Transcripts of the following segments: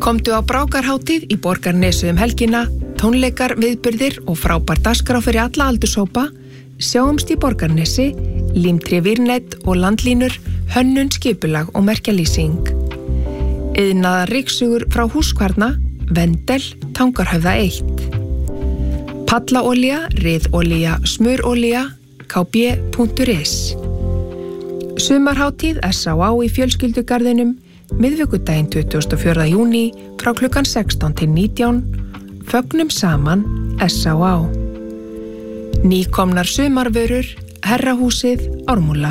Komdu á Brákarhátíð í Borgarnesi helgina, tónleikar, viðburðir og frábær dagskrá fyrir alla aldurshópa. Sjáumst í Borgarnesi, límtré Vírnet og landlínur, hönnun, skipulag og merkjalýsing. Iðnaðar ryksugur frá Húskvarna, Vendel, Tangarhöfða 1. Pallaolía, riðolía, smurolía, kb.is. Sumarhátíð S.A.A. í fjölskyldugarðinum, miðvikudaginn 24. júní frá klukkan 16 til 19, fögnum saman S.A.A. Nýkomnar sumarvörur, Herrahúsið, Ármúla.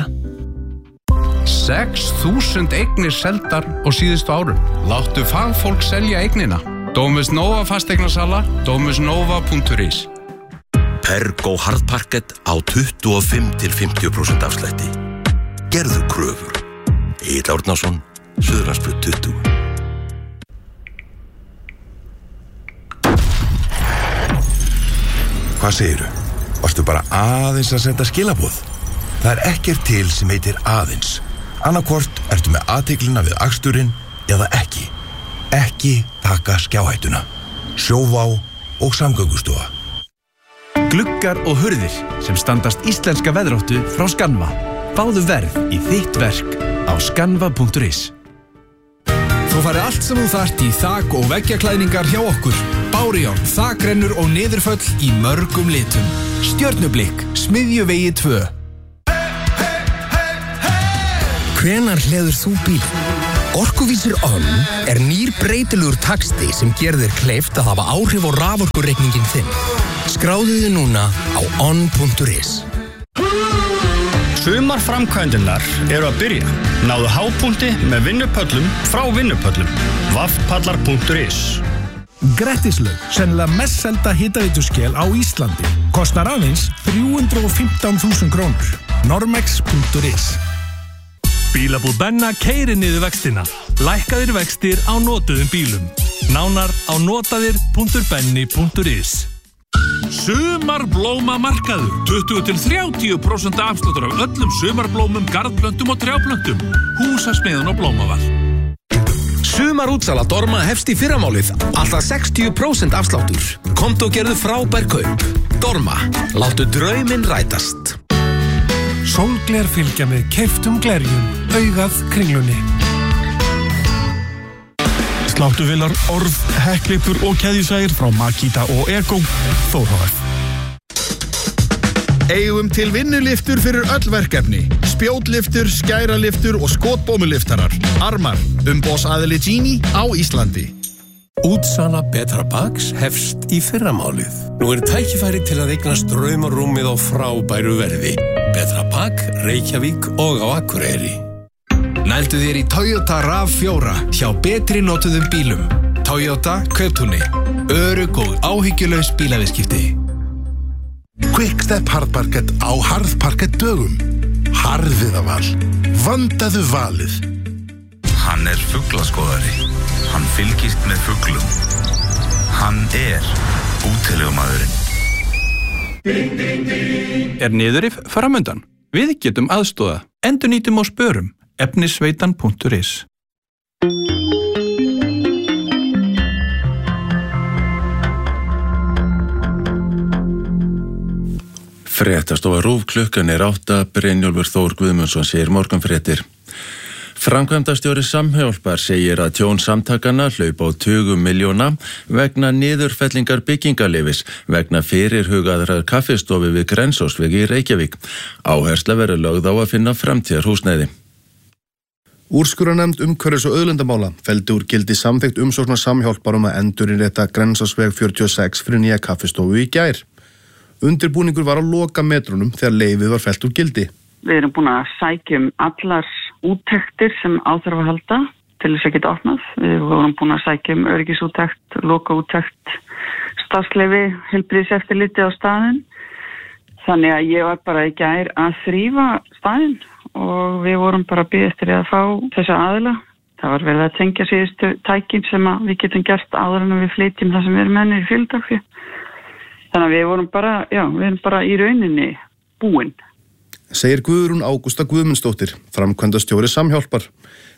6.000 eignir seldar á síðustu árum. Láttu fagfólk selja eignina. Domus Nova fasteignasala, domusnova.is. Pergo hardparkett á 25-50% afslætti. Gerðu kröfur. Egill Árnason, Suðurlandsbraut 20. Hvað segirðu? Varstu bara aðeins að senda skilaboð? Það er ekkert til sem heitir aðeins. Annarkvort ertu með athyglina við aksturinn eða ekki. Ekki taka skjáhættuna. Sjóvá og Samgöngustofa. Gluggar og hurðir sem standast íslenska veðráttu frá Skanva. Fáðu verð í þitt verk á skanva.is. Þú farið allt sem þú þarft í þak- og veggjaklæðningar hjá okkur. Bárujárn, þakrennur og niðurföll í mörgum litum. Stjörnublikk, Smiðjuvegi 2. Hvenær hleður þú bíl? Orkuvísir ON er nýr breytilegur taxti sem gerir þér kleift að hafa áhrif á raforkureikningin þinn. Skráðu þig núna á on.is. Sumarframkvæmdirnar eru að byrja. Náðu hápunkti með vinnupöllum frá vinnupöllum. vaffpallar.is. Grettislaug, sennilega mest selda hitaveituskkel á Íslandi. Kostar aðeins 315.000 krónur. Normex.is. Bílabúð Benna keyrir niður vextina. Lækkaðir vextir á notuðum bílum. Nánar á notaðir.benni.is. Sumarblómamarkaður. 20-30% afsláttur af öllum sumarblómum, garðplöntum og trjáplöntum. Húsasmiðan og blómaval. Sumarútsala Dorma hefst í fyrramálið. Alltaf 60% afsláttur. Komdu og gerðu frábær kaup. Dorma, láttu drauminn rætast. Sólgler fylgja með keyptum glerjum, augað kringlunni. Sláttuvélar, orð, hekklipur og keðjusægir frá Makita og Ego, Þórhf. Eigum til vinnuliftur fyrir öll verkefni. Spjótliftur, skæraliftur og skotbómuliftarar. Armar, umboðsaðili Gini á Íslandi. Útsala Betra Pax hefst í fyrramálið. Nú tækifæri til að eignast draumarúmið á frábæru verði. Betra Pax, Reykjavík og á Akureyri. Nældu þér í Toyota RAV4 hjá betri notuðum bílum. Toyota Kauptúni. Örugg og áhyggjulaus bílaviðskipti. Quickstep hardparkett á harðparkett dögum. Harðiðaval. Vandaðu valið. Hann fuglaskoðari. Hann fylgist með fuglum. Hann útilegumaðurinn. Niðurrif framundan? Við getum aðstoða. Endurnýtum og spörum. efnisveitan.is. Fréttastofa RÚV, klukkan 8, Brynjólfur Þór Guðmundsson segir morgunfréttir. Framkvæmdastjóri Samhjálpar segir að tjón samtakanna hlaupa á tugum milljóna vegna niðurfellingar byggingaleyfis vegna fyrirhugaðrar kaffistofu við Grensásvegi í Reykjavík. Áhersla verður lögð á að finna framtíðarhúsnæði. Úrskurðarnefnd umhverfis- og auðlindamála felldi úr gildi samþykkt umsóknar Samhjálpar um að endurinnrétta Grensásveg 46 fyrir nýja kaffistofu í gær. Undirbúningur var á lokametrunum þegar leyfið var fellt úr gildi. Við erum búin að sækja allar úttektir sem á þarf að halda til þess að geta opnað. Við vorum búin að sækja öryggisúttekt, lokaúttekt, starfsleyfi, heilbrigðiseftirliti á staðinn. Þannig að ég var bara í gær að þrífa staðinn og við vorum bara að bíða eftir að fá þessa aðila. Það var verið að tengja síðustu tækin sem við getum gert áður en við flytjum það sem við erum í fjöldafjö. Þannig að við erum bara í rauninni búin. Segir Guðrún Ágústa Guðmundsdóttir, framkvæmdastjóri Samhjálpar.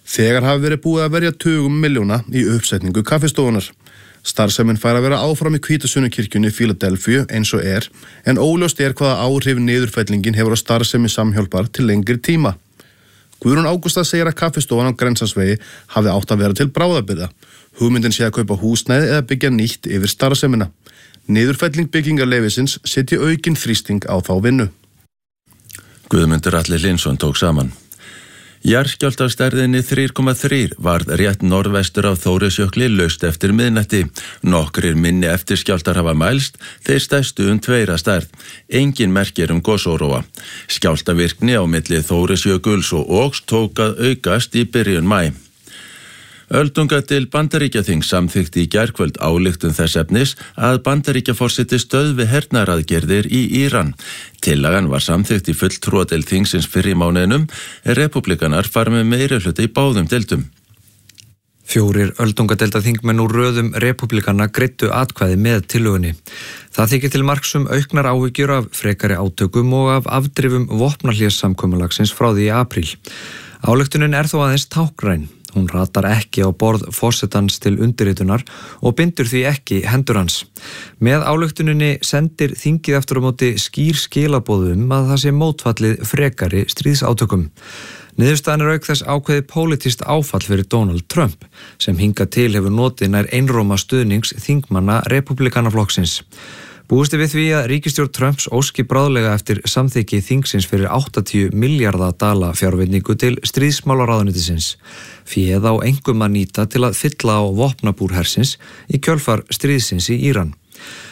Þegar hafi verið búið að verja tugum milljóna í uppsetningu kaffistofunar. Starfsemin fær að vera áfram í Hvítasunnu-kirkjunni Philadelphia eins og en óljóst hvaða áhrif niðurfellingin hefur á starfsemi Samhjálpar til lengri tíma. Guðrún Ágústa segir að kaffistofan á Grensásvegi hafi átt að vera til bráðabirgða. Hugmyndin sé að kaupa húsnæði eða byggja nýtt yfir starfsemina. Niðurfelling byggingarleyfisins setji aukinn þrýsting á þá vinnu. Guðmundur Atli Linsson tók saman. Jarðskjálfti af stærðinni 3,3 varð rétt norðvestur af Þórisjökli laust eftir miðnætti. Nokkrir minni eftirskjálftar hafa mælst, þeir stærstu 2 að stærð. Engin merkir gosóróa. Skjálftavirkni á milli Þórisjökuls og Óks tók að aukast í byrjun maí. Öldungadeild Bandaríkjaþings samþykkti í gærkvöld ályktun þess efnis að Bandaríkjaforseti stöðvi hernaðaraðgerðir í Íran. Tillagan var samþykkt í fulltrúadeild þingsins fyrr í mánuðinum, repúblikanar fara með meirihluta í báðum deildum. 4 öldungadeildarþingmenn úr röðum repúblikana greiddu atkvæði með tillögunni. Það þykir til marks auknar áhyggjur af frekari átökum og af afdrifum vopnahléssamkomulagsins frá því í apríl. Ályktunin þó aðeins táknræn. Hún ratar ekki á borð forsetans til undirritunar og bindur því ekki hendur hans. Með ályktuninni sendir þingið aftur á móti skýr skilaboðum að það sé mótfallið frekari stríðsátökum. Niðurstaðan auk þess ákveðið pólitískt áfall fyrir Donald Trump, sem hingað til hefur notið nær einróma stuðnings þingmanna repúblikanaflokksins. Búist við því að ríkisstjórn Trumps óski bráðlega eftir samþykki þingsins fyrir 80 milljarða dala fjárveitingu til stríðsmálaráðuneytisins. Féð á einkum að nýta til að fylla á vopnabúr hersins í kjölfar stríðsins í Íran.